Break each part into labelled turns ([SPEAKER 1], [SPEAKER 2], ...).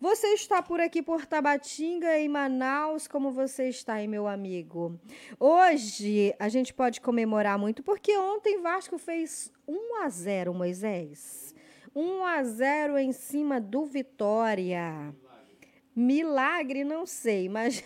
[SPEAKER 1] Você está por aqui por Tabatinga, em Manaus, como você está, hein, meu amigo? Hoje a gente pode comemorar muito, porque ontem Vasco fez 1-0, Moisés. 1-0 em cima do Vitória. Milagre, não sei, mas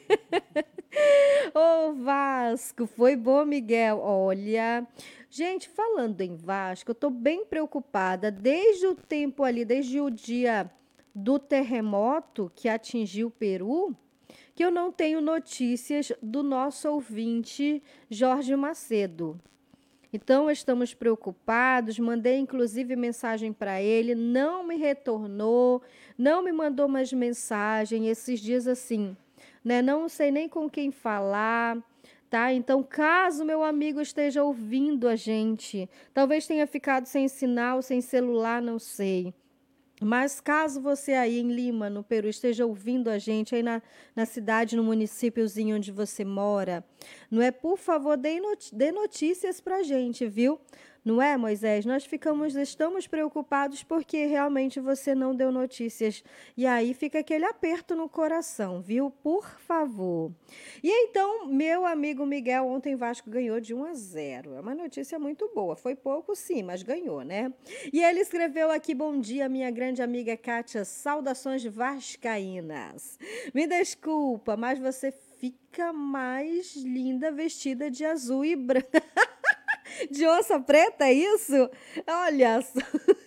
[SPEAKER 1] ô Vasco, foi bom, Miguel. Olha, gente, falando em Vasco, eu tô bem preocupada desde o tempo ali, desde o dia do terremoto que atingiu o Peru, que eu não tenho notícias do nosso ouvinte Jorge Macedo. Então, estamos preocupados. Mandei inclusive mensagem para ele, não me retornou, não me mandou mais mensagem. Esses dias assim, né? Não sei nem com quem falar, tá? Então, caso meu amigo esteja ouvindo a gente, talvez tenha ficado sem sinal, sem celular, não sei. Mas caso você aí em Lima, no Peru, esteja ouvindo a gente aí na cidade, no municípiozinho onde você mora, não é? Por favor, dê notícias para a gente, viu? Não é, Moisés? Estamos preocupados porque realmente você não deu notícias. E aí fica aquele aperto no coração, viu? Por favor. E então, meu amigo Miguel, ontem Vasco ganhou de 1-0. É uma notícia muito boa. Foi pouco, sim, mas ganhou, né? E ele escreveu aqui: bom dia, minha grande amiga Kátia, saudações vascaínas. Me desculpa, mas você fica mais linda vestida de azul e branco. De onça preta, é isso? Olha só.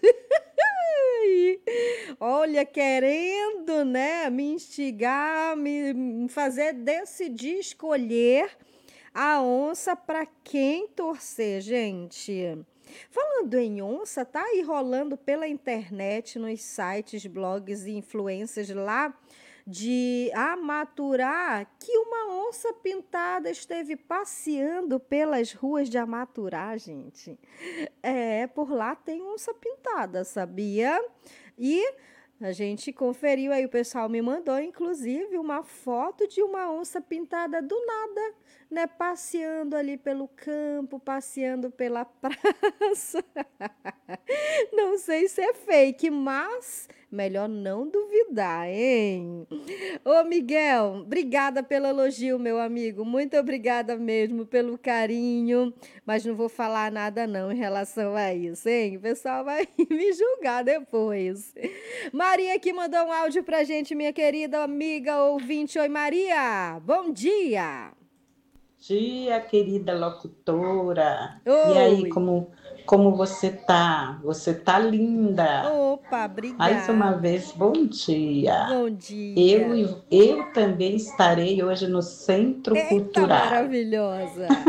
[SPEAKER 1] Olha, querendo, né, me instigar, me fazer decidir escolher a onça para quem torcer, gente. Falando em onça, tá aí rolando pela internet, nos sites, blogs e influências lá de Amaturá, que uma onça pintada esteve passeando pelas ruas de Amaturá, gente. É, por lá tem onça pintada, sabia? E a gente conferiu aí, o pessoal me mandou, inclusive, uma foto de uma onça pintada do nada, né? Passeando ali pelo campo, passeando pela praça. Não sei se é fake, mas melhor não duvidar, hein? Ô, Miguel, obrigada pelo elogio, meu amigo. Muito obrigada mesmo pelo carinho. Mas não vou falar nada não em relação a isso, hein? O pessoal vai me julgar depois. Maria que mandou um áudio pra gente, minha querida amiga ouvinte. Oi, Maria. Bom dia.
[SPEAKER 2] Dia, querida locutora. E aí,
[SPEAKER 1] Oi.
[SPEAKER 2] como você tá? Você tá linda.
[SPEAKER 1] Opa,
[SPEAKER 2] Mais uma
[SPEAKER 1] obrigada.
[SPEAKER 2] vez, bom dia.
[SPEAKER 1] Bom
[SPEAKER 2] Eu,
[SPEAKER 1] dia.
[SPEAKER 2] eu também estarei hoje no Centro
[SPEAKER 1] Eita,
[SPEAKER 2] Cultural.
[SPEAKER 1] maravilhosa.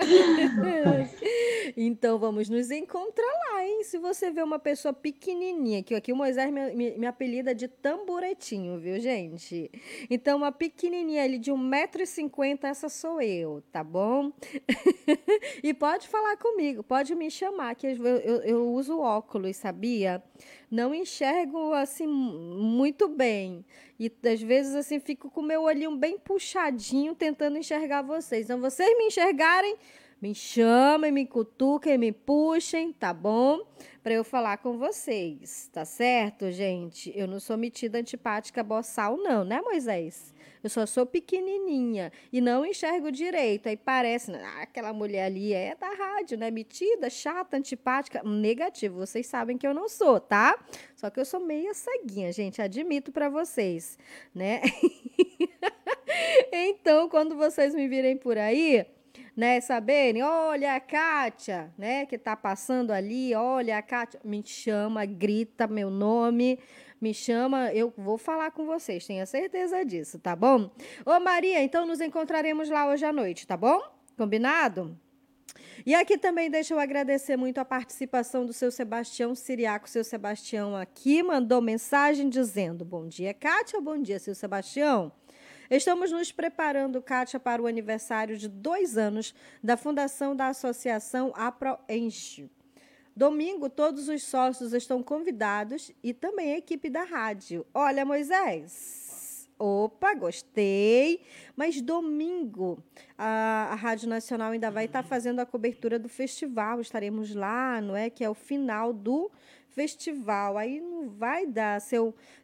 [SPEAKER 1] Então vamos nos encontrar lá, hein? Se você vê uma pessoa pequenininha, que aqui o Moisés me apelida de tamboretinho, viu, gente? Então, uma pequenininha ali de 1,50 m, essa sou eu, tá bom? E pode falar comigo, pode me chamar, que eu uso óculos, sabia? Não enxergo assim muito bem. E às vezes assim fico com o meu olhinho bem puxadinho tentando enxergar vocês. Então, vocês me enxergarem, me chamem, me cutuquem, me puxem, tá bom? Para eu falar com vocês, tá certo, gente? Eu não sou metida antipática boçal, não, né, Moisés? Eu só sou pequenininha e não enxergo direito. Aí parece, aquela mulher ali é da rádio, né? Metida, chata, antipática. Negativo, vocês sabem que eu não sou, tá? Só que eu sou meia ceguinha, gente, admito para vocês, né? Então, quando vocês me virem por aí, né, saberem, olha a Kátia, né, que tá passando ali, olha a Kátia, me chama, grita meu nome, me chama, eu vou falar com vocês, tenha certeza disso, tá bom? Ô Maria, então nos encontraremos lá hoje à noite, tá bom? Combinado? E aqui também deixa eu agradecer muito a participação do seu Sebastião Siriaco. Seu Sebastião aqui mandou mensagem dizendo: bom dia, Kátia, bom dia, seu Sebastião. Estamos nos preparando, Kátia, para o aniversário de 2 anos da fundação da Associação AproEnge. Domingo, todos os sócios estão convidados e também a equipe da rádio. Olha, Moisés. Opa, gostei. Mas domingo, a Rádio Nacional ainda vai estar fazendo a cobertura do festival. Estaremos lá, não é? Que é o final do festival. Aí não vai dar.